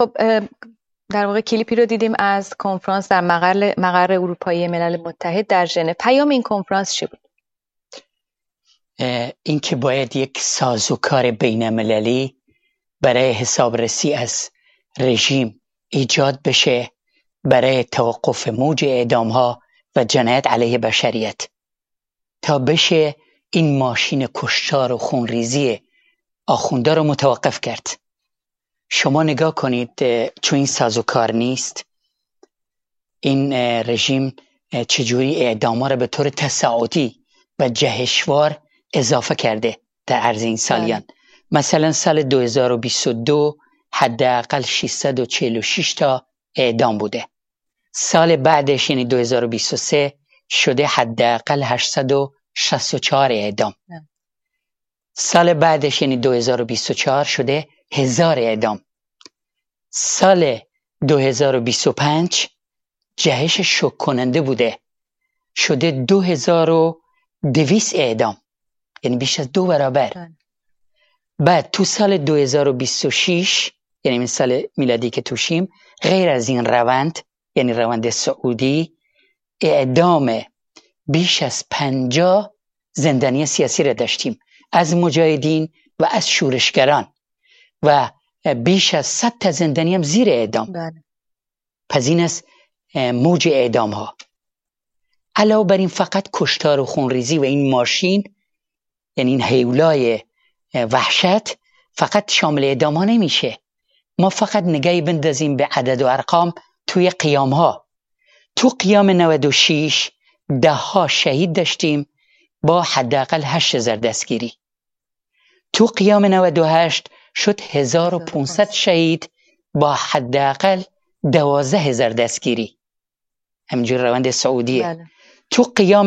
خب در واقع کلیپی رو دیدیم از کنفرانس در مقر اروپایی ملل متحد در ژنو. پیام این کنفرانس چی بود؟ این که باید یک سازوکار بین‌المللی برای حسابرسی از رژیم ایجاد بشه برای توقف موج اعدام‌ها و جنایت علیه بشریت تا بشه این ماشین کشتار و خونریزی آخوندا رو متوقف کرد. شما نگاه کنید، چون این سازوکار نیست، این رژیم چجوری اعدام‌ها رو به طور تصاعدی و جهشوار اضافه کرده در عرض این سالیان. مثلا سال 2022 حداقل 646 تا اعدام بوده. سال بعدش یعنی 2023 شده حداقل 864 اعدام. سال بعدش یعنی 2024 شده 1000 اعدام. سال 2025 جهش شوک کننده بوده، شده 2200 اعدام، یعنی بیش از 2 برابر. بعد تو سال 2026 یعنی این سال میلادی که توشیم، غیر از این روند یعنی روند سعودی، اعدام بیش از 50 زندانی سیاسی را داشتیم، از مجاهدین و از شورشگران، و بیش از 100 تا زندانی هم زیر اعدام. پس این است موج اعدام ها. علاوه بر این فقط کشتار و خونریزی و این ماشین، یعنی این هیولای وحشت، فقط شامل اعدام ها نمیشه. ما فقط نگاهی بندازیم به عدد و ارقام توی قیام ها. تو قیام 96 10 ها شهید داشتیم با حداقل 8000 دستگیری. تو قیام 98 شد 1500 شهید با حداقل 12000 دستگیری. همینجور روند سعودیه. تو قیام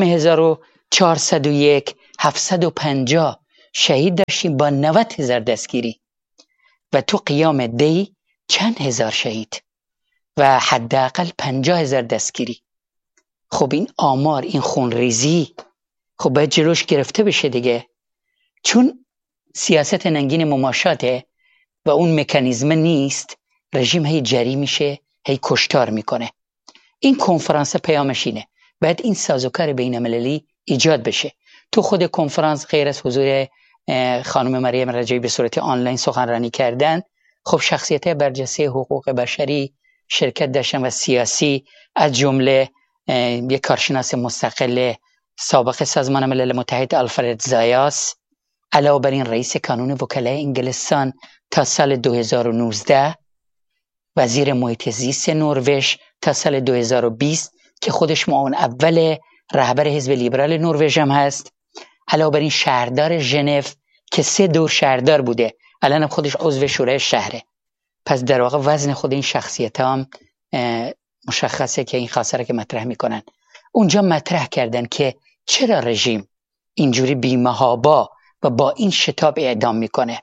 1401 750 شهید داشتیم با 90000 دستگیری، و تو قیام دی چند هزار شهید و حداقل 50000 دستگیری. خب این آمار، این خونریزی، خب باید جلوش گرفته بشه دیگه، چون سیاست ننگین مماشاته و اون مکانیزم نیست، رژیم هی جری میشه، هی کشتار میکنه. این کنفرانس پیامش اینه، باید این سازوکار بین‌المللی ایجاد بشه. تو خود کنفرانس غیر از حضور خانم مریم رجایی به صورت آنلاین سخنرانی کردن، خب شخصیت برجسته حقوق بشری شرکت داشتن و سیاسی، از جمله یک کارشناس مستقل سابق سازمان ملل متحد آلفرد زایاس، علاوه بر این رئیس کانون وکلای انگلستان تا سال 2019، وزیر محیط زیست نروژ تا سال 2020 که خودش معاون اول رهبر حزب لیبرال نروژ هم هست، علاوه بر این شهردار ژنو که 3 دور شهردار بوده، الان هم خودش عضو شورای شهره. پس در واقع وزن خود این شخصیت هم مشخصه که این خاصه را که مطرح میکنن. اونجا مطرح کردن که چرا رژیم اینجوری بی‌محابا و با این شتاب اعدام میکنه.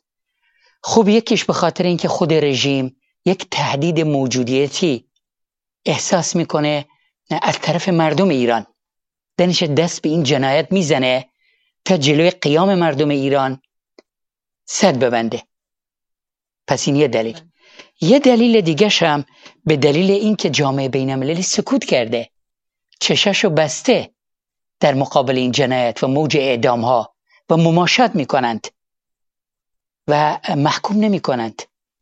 خب یکیش به خاطر اینکه خود رژیم یک تهدید موجودیتی احساس میکنه از طرف مردم ایران، دنش دست به این جنایت میزنه تا جلوی قیام مردم ایران سد ببنده. پس این یه دلیل. یه دلیل دیگه هم به دلیل اینکه جامعه بین‌المللی سکوت کرده، چشاشو بسته در مقابل این جنایت و موج اعدام ها و مماشات میکنند و محکوم نمی کنند.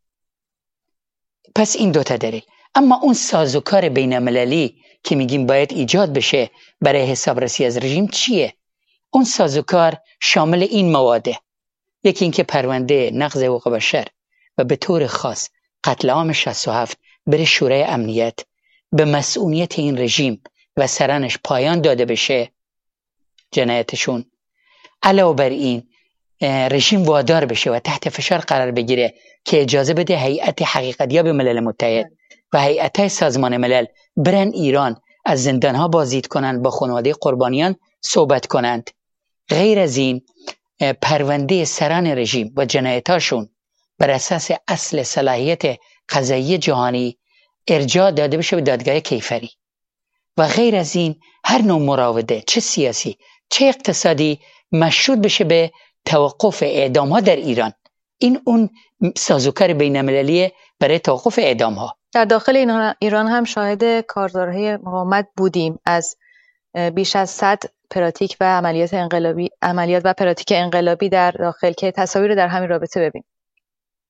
پس این 2 تا دلیل. اما اون سازوکار بین‌المللی که میگیم باید ایجاد بشه برای حسابرسی از رژیم چیه؟ اون سازوکار شامل این مواده: یکی اینکه پرونده نقض حقوق بشر و به طور خاص قتل عام 67 بره شورای امنیت، به مسئولیت این رژیم و سرانش پایان داده بشه جنایتشون. علاوه بر این رژیم وادار بشه و تحت فشار قرار بگیره که اجازه بده هیئت حقیقتیاب ملل متحد و هیئت سازمان ملل برن ایران، از زندانها بازدید کنند، با خانواده قربانیان صحبت کنند. غیر از این پرونده سران رژیم و جنایتاشون بر اساس اصل صلاحیت قضایی جهانی ارجاع داده بشه به دادگاه کیفری. و غیر از این هر نوع مراوده، چه سیاسی چه اقتصادی، مشروط بشه به توقف اعدام ها در ایران. این اون سازوکار بین‌المللیه برای توقف اعدام ها. در داخل ایران هم شاهد کارزارهای مقاومت بودیم از بیش از 100 پراتیک و عملیات و پراتیک انقلابی در داخل که تصاویر در همین رابطه ببینیم.